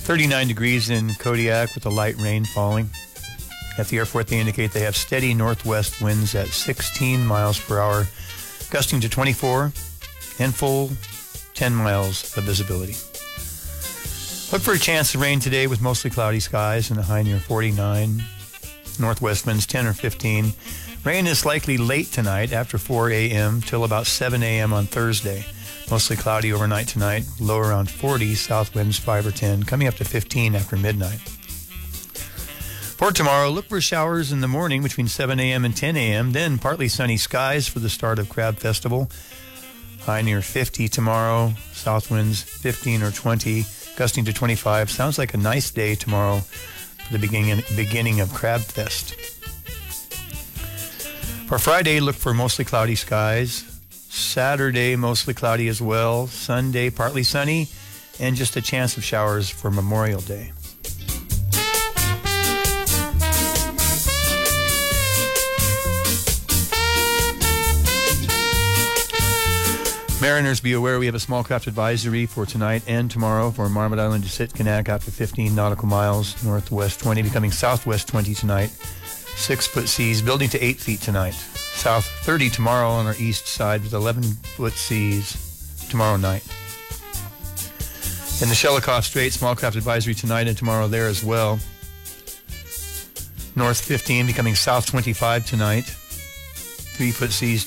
39 degrees in Kodiak with a light rain falling. At the airport, they indicate they have steady northwest winds at 16 miles per hour, gusting to 24, and full 10 miles of visibility. Look for a chance of rain today with mostly cloudy skies and a high near 49. Northwest winds 10 or 15. Rain is likely late tonight after 4 a.m. till about 7 a.m. on Thursday. Mostly cloudy overnight tonight, low around 40, south winds 5 or 10, coming up to 15 after midnight. For tomorrow, look for showers in the morning between 7 a.m. and 10 a.m., then partly sunny skies for the start of Crab Festival. High near 50 tomorrow, south winds 15 or 20, gusting to 25. Sounds like a nice day tomorrow for the beginning of Crab Fest. For Friday, look for mostly cloudy skies. Saturday, mostly cloudy as well. Sunday, partly sunny, and just a chance of showers for Memorial Day. Mariners, be aware we have a small craft advisory for tonight and tomorrow for Marmot Island to Sitkinak out to 15 nautical miles, northwest 20, becoming southwest 20 tonight. 6-foot seas, building to 8 feet tonight. South 30 tomorrow on our east side with 11-foot seas tomorrow night. In the Shelikof Strait, small craft advisory tonight and tomorrow there as well. North 15, becoming south 25 tonight. 3-foot seas